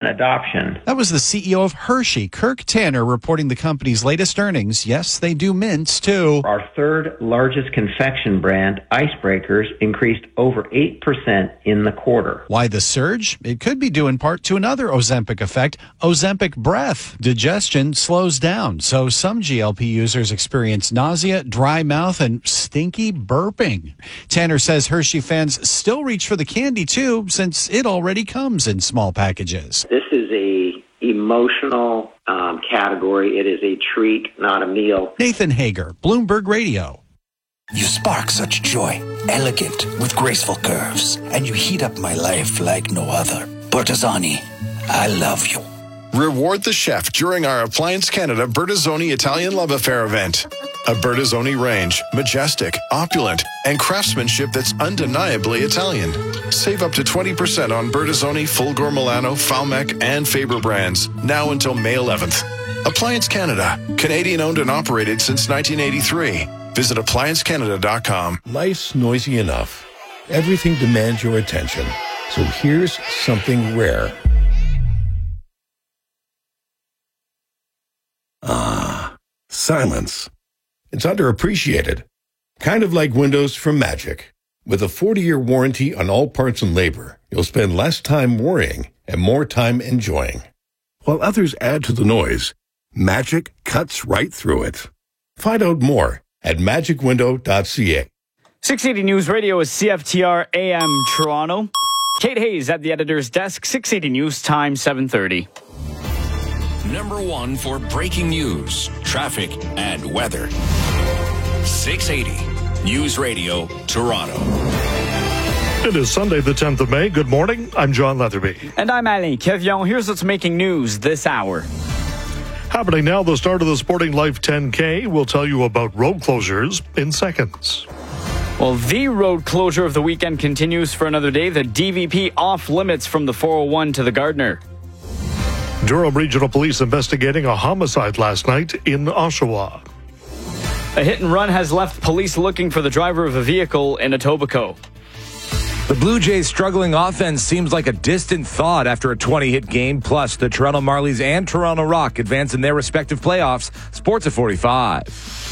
adoption. That was the CEO of Hershey, Kirk Tanner, reporting the company's latest earnings. Yes, they do mints, too. Our third largest confection brand, Icebreakers, increased over 8% in the quarter. Why the surge? It could be due in part to another Ozempic effect, Ozempic breath. Digestion slows down, so some GLP users experience nausea, dry mouth, and stinky burping. Tanner says Hershey fans still reach for the candy, too, since it already comes in small packages. This is a emotional category. It is a treat, not a meal. Nathan Hager, Bloomberg Radio. You spark such joy, elegant with graceful curves, and you heat up my life like no other. Bertazzoni, I love you. Reward the chef during our Appliance Canada Bertazzoni Italian Love Affair event. A Bertazzoni range, majestic, opulent, and craftsmanship that's undeniably Italian. Save up to 20% on Bertazzoni, Fulgor Milano, Falmec, and Faber brands, now until May 11th. Appliance Canada, Canadian-owned and operated since 1983. Visit ApplianceCanada.com. Life's noisy enough. Everything demands your attention. So here's something rare. Silence. It's underappreciated. Kind of like windows from Magic. With a 40-year warranty on all parts and labor, you'll spend less time worrying and more time enjoying. While others add to the noise, Magic cuts right through it. Find out more at magicwindow.ca. 680 News Radio is CFTR AM Toronto. Kate Hayes at the editor's desk, 680 News Time, 7:30. Number one for breaking news, traffic, and weather. 680 News Radio, Toronto. It is Sunday, the 10th of May. Good morning. I'm John Leatherby. And I'm Alain Kevion. Here's what's making news this hour. Happening now, the start of the Sporting Life 10K. We'll tell you about road closures in seconds. Well, the road closure of the weekend continues for another day. The DVP off limits from the 401 to the Gardiner. Durham Regional Police investigating a homicide last night in Oshawa. A hit and run has left police looking for the driver of a vehicle in Etobicoke. The Blue Jays' struggling offense seems like a distant thought after a 20-hit game. Plus, the Toronto Marlies and Toronto Rock advance in their respective playoffs. Sports at 45.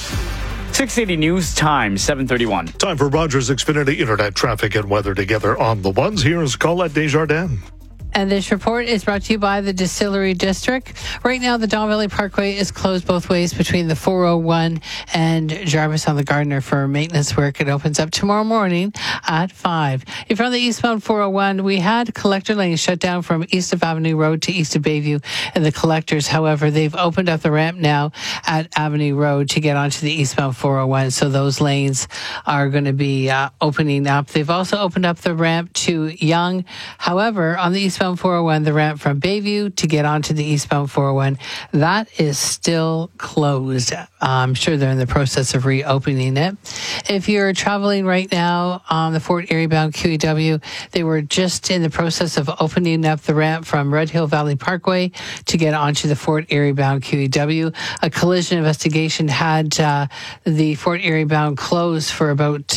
680 News Time, 7:31. Time for Rogers Xfinity Internet traffic and weather together on the ones. Here's Colette Desjardins. And this report is brought to you by the Distillery District. Right now, the Don Valley Parkway is closed both ways between the 401 and Jarvis on the Gardiner for maintenance work. It opens up tomorrow morning at 5. If you're on the eastbound 401, we had Collector Lane shut down from east of Avenue Road to east of Bayview and the Collectors. However, they've opened up the ramp now at Avenue Road to get onto the eastbound 401. So those lanes are going to be opening up. They've also opened up the ramp to Yonge. However, on the eastbound 401, the ramp from Bayview to get onto the eastbound 401, that is still closed. I'm sure they're in the process of reopening it. If you're traveling right now on the Fort Erie bound QEW, they were just in the process of opening up the ramp from Red Hill Valley Parkway to get onto the Fort Erie bound QEW. A collision investigation had the Fort Erie bound closed for about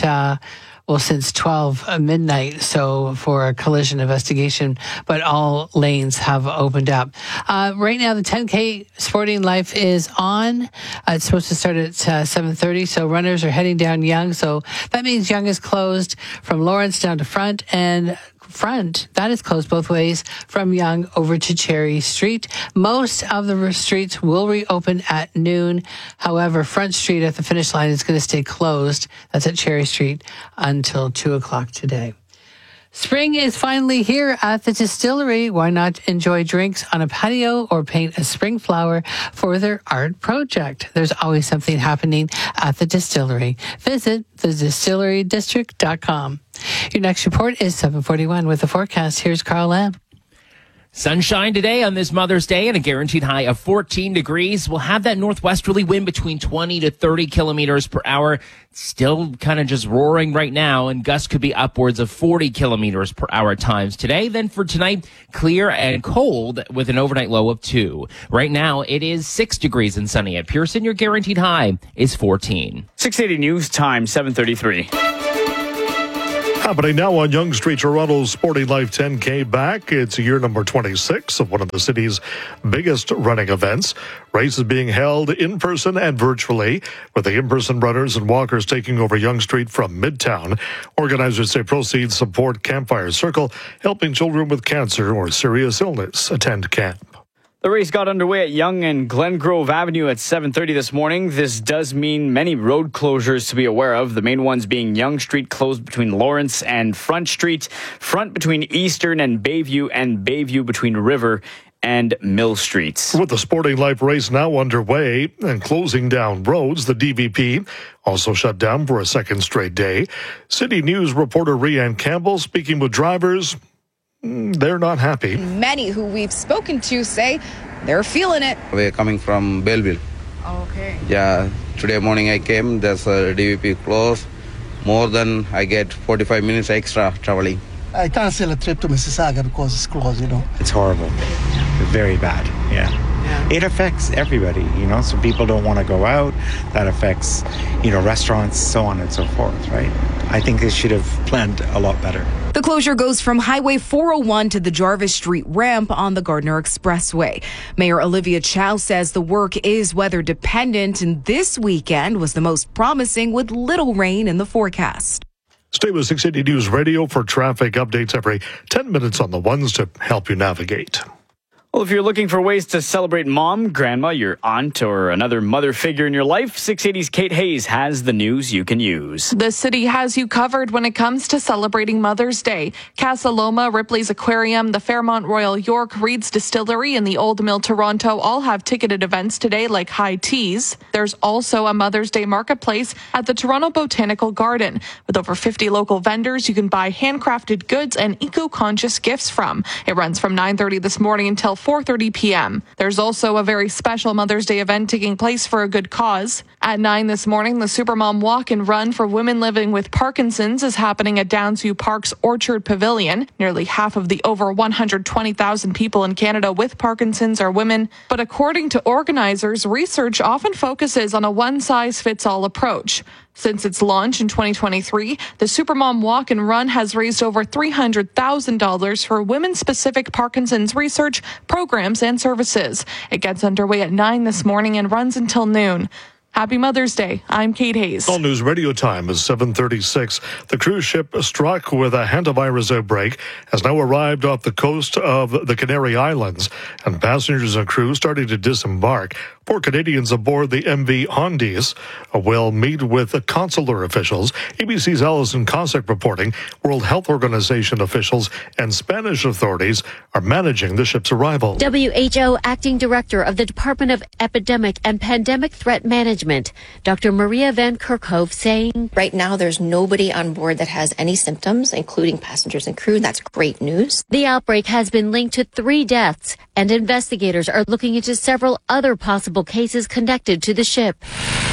since 12 midnight, so for a collision investigation, but all lanes have opened up. Right now, the 10K Sporting Life is on. It's supposed to start at 7:30, so runners are heading down Yonge, so that means Yonge is closed from Lawrence down to Front, and Front, that is closed both ways from Yonge over to Cherry Street. Most of the streets will reopen at noon. However, Front Street at the finish line is going to stay closed. That's at Cherry Street until 2 o'clock today. Spring is finally here at the distillery. Why not enjoy drinks on a patio or paint a spring flower for their art project? There's always something happening at the distillery. Visit thedistillerydistrict.com. Your next report is 7:41 with the forecast. Here's Carl Lamb. Sunshine today on this Mother's Day and a guaranteed high of 14 degrees. We'll have that northwesterly wind between 20 to 30 kilometers per hour. Still kind of just roaring right now, and gusts could be upwards of 40 kilometers per hour at times today. Then for tonight, clear and cold with an overnight low of 2. Right now, it is 6 degrees and sunny at Pearson. Your guaranteed high is 14. 680 News Time, 7:33. Happening now on Yonge Street, Toronto's Sporting Life 10K back. It's year number 26 of one of the city's biggest running events. Race is being held in person and virtually, with the in-person runners and walkers taking over Yonge Street from Midtown. Organizers say proceeds support Campfire Circle, helping children with cancer or serious illness attend camp. The race got underway at Yonge and Glengrove Avenue at 7:30 this morning. This does mean many road closures to be aware of. The main ones being Yonge Street closed between Lawrence and Front Street, Front between Eastern and Bayview between River and Mill Streets. With the Sporting Life race now underway and closing down roads, the DVP also shut down for a second straight day. City News reporter Rianne Campbell speaking with drivers. They're not happy. Many who we've spoken to say they're feeling it. We're coming from Belleville. Oh, okay. Yeah, today morning I came, there's a DVP close. More than I get 45 minutes extra traveling. I cancel a trip to Mississauga because it's closed, It's horrible. Very bad, yeah. It affects everybody, so people don't want to go out. That affects, restaurants, so on and so forth, right? I think they should have planned a lot better. The closure goes from Highway 401 to the Jarvis Street ramp on the Gardner Expressway. Mayor Olivia Chow says the work is weather dependent, and this weekend was the most promising with little rain in the forecast. Stay with 680 News Radio for traffic updates every 10 minutes on the ones to help you navigate. Well, if you're looking for ways to celebrate mom, grandma, your aunt, or another mother figure in your life, 680's Kate Hayes has the news you can use. The city has you covered when it comes to celebrating Mother's Day. Casa Loma, Ripley's Aquarium, the Fairmont Royal York, Reed's Distillery, and the Old Mill Toronto all have ticketed events today like high teas. There's also a Mother's Day marketplace at the Toronto Botanical Garden. With over 50 local vendors, you can buy handcrafted goods and eco-conscious gifts from. It runs from 9:30 this morning until 4:30 p.m. There's also a very special Mother's Day event taking place for a good cause. At 9 this morning, the Supermom Walk and Run for women living with Parkinson's is happening at Downsview Park's Orchard Pavilion. Nearly half of the over 120,000 people in Canada with Parkinson's are women. But according to organizers, research often focuses on a one-size-fits-all approach. Since its launch in 2023, the Supermom Walk and Run has raised over $300,000 for women-specific Parkinson's research, programs, and services. It gets underway at 9 this morning and runs until noon. Happy Mother's Day. I'm Kate Hayes. All news radio time is 7:36. The cruise ship struck with a hantavirus outbreak has now arrived off the coast of the Canary Islands, and passengers and crew starting to disembark. 4 Canadians aboard the MV Hondius will meet with consular officials. ABC's Alison Cossack reporting World Health Organization officials and Spanish authorities are managing the ship's arrival. WHO Acting Director of the Department of Epidemic and Pandemic Threat Management, Dr. Maria Van Kerkhove, saying, right now there's nobody on board that has any symptoms, including passengers and crew. That's great news. The outbreak has been linked to 3 deaths, and investigators are looking into several other possible cases connected to the ship.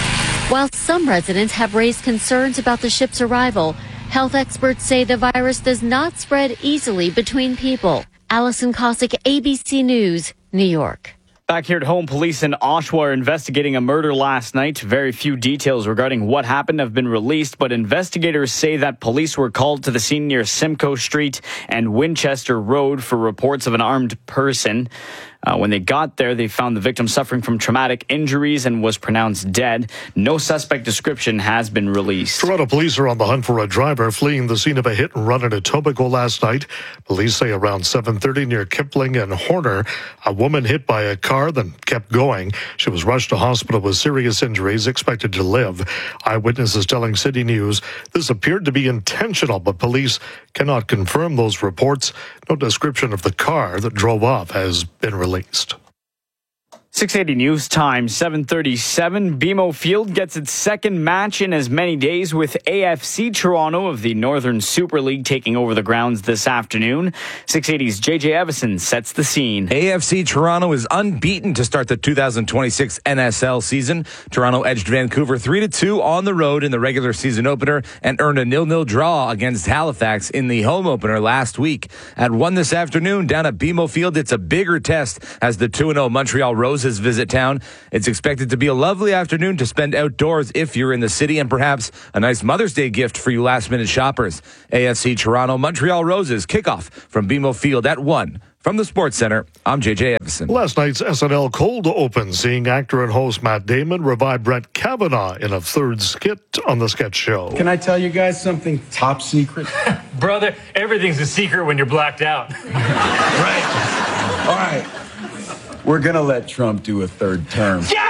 While some residents have raised concerns about the ship's arrival, health experts say the virus does not spread easily between people. Alison Cossack, ABC News, New York. Back here at home, police in Oshawa are investigating a murder last night. Very few details regarding what happened have been released, but investigators say that police were called to the scene near Simcoe Street and Winchester Road for reports of an armed person. When they got there, they found the victim suffering from traumatic injuries and was pronounced dead. No suspect description has been released. Toronto police are on the hunt for a driver fleeing the scene of a hit and run in Etobicoke last night. Police say around 7:30 near Kipling and Horner, a woman hit by a car then kept going. She was rushed to hospital with serious injuries, expected to live. Eyewitnesses telling City News this appeared to be intentional, but police cannot confirm those reports. No description of the car that drove off has been released. 680 News Time, 7:37. BMO Field gets its second match in as many days with AFC Toronto of the Northern Super League taking over the grounds this afternoon. 680's JJ Evison sets the scene. AFC Toronto is unbeaten to start the 2026 NSL season. Toronto edged Vancouver 3-2 on the road in the regular season opener and earned a 0-0 draw against Halifax in the home opener last week. At 1 this afternoon down at BMO Field, it's a bigger test as the 2-0 Montreal Roses Roses visit town. It's expected to be a lovely afternoon to spend outdoors if you're in the city, and perhaps a nice Mother's Day gift for you last-minute shoppers. AFC Toronto Montreal Roses kickoff from BMO Field at 1. From the Sports Center, I'm JJ Evison. Last night's SNL Cold Open, seeing actor and host Matt Damon revive Brett Kavanaugh in a third skit on the sketch show. Can I tell you guys something top secret? Brother, everything's a secret when you're blacked out. Right. All right. We're going to let Trump do a third term. Yeah!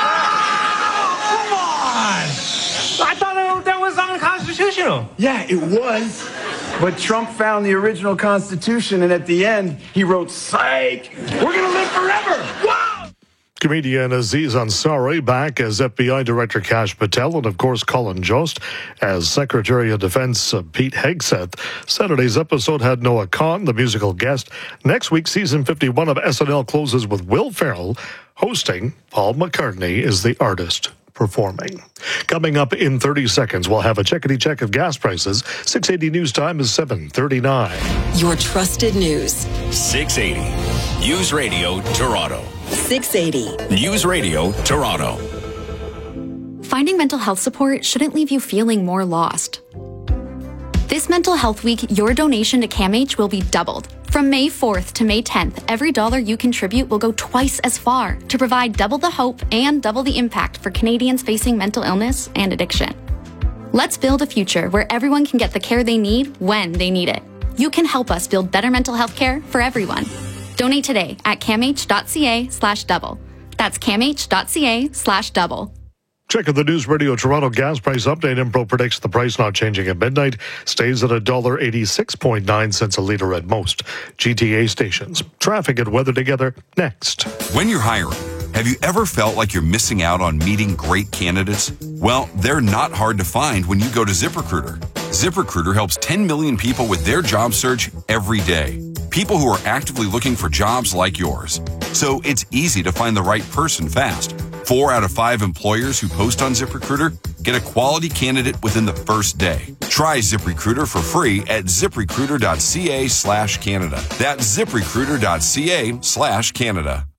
Come on! I thought that was unconstitutional. Yeah, it was. But Trump found the original Constitution, and at the end, he wrote, "Psych! We're going to live forever!" Wow! Comedian Aziz Ansari back as FBI Director Kash Patel, and of course Colin Jost as Secretary of Defense Pete Hegseth. Saturday's episode had Noah Kahn, the musical guest. Next week, season 51 of SNL closes with Will Ferrell hosting. Paul McCartney is the artist performing. Coming up in 30 seconds, we'll have a checkity-check of gas prices. 680 News Time is 7:39. Your trusted news. 680 News Radio Toronto. 680 News Radio Toronto. Finding mental health support shouldn't leave you feeling more lost. This Mental Health Week, your donation to CAMH will be doubled. From May 4th to May 10th, every dollar you contribute will go twice as far to provide double the hope and double the impact for Canadians facing mental illness and addiction. Let's build a future where everyone can get the care they need when they need it. You can help us build better mental health care for everyone. Donate today at camh.ca/double. That's camh.ca/double. Check of the News Radio Toronto gas price update. Impro predicts the price not changing at midnight. Stays at $1.86.9 a litre at most GTA stations. Traffic and weather together next. When you're hiring, have you ever felt like you're missing out on meeting great candidates? Well, they're not hard to find when you go to ZipRecruiter. ZipRecruiter helps 10 million people with their job search every day. People who are actively looking for jobs like yours. So it's easy to find the right person fast. 4 out of 5 employers who post on ZipRecruiter get a quality candidate within the first day. Try ZipRecruiter for free at ziprecruiter.ca/Canada. That's ziprecruiter.ca/Canada.